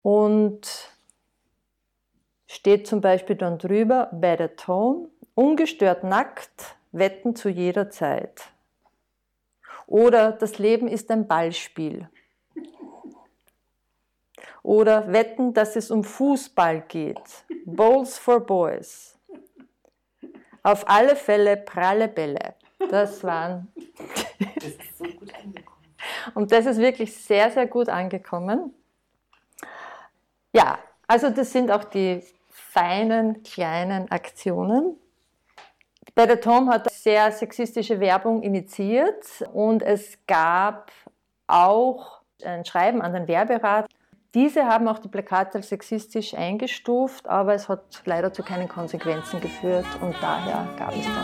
Und steht zum Beispiel dann drüber, Bed at Home, ungestört nackt, wetten zu jeder Zeit. Oder das Leben ist ein Ballspiel. Oder wetten, dass es um Fußball geht. Bowls for Boys. Auf alle Fälle pralle Bälle. Das waren... Das ist so gut angekommen. Und das ist wirklich sehr, sehr gut angekommen. Ja, also das sind auch die feinen, kleinen Aktionen. Bed at Home hat sehr sexistische Werbung initiiert und es gab auch ein Schreiben an den Werberat. Diese haben auch die Plakate als sexistisch eingestuft, aber es hat leider zu keinen Konsequenzen geführt und daher gab es dann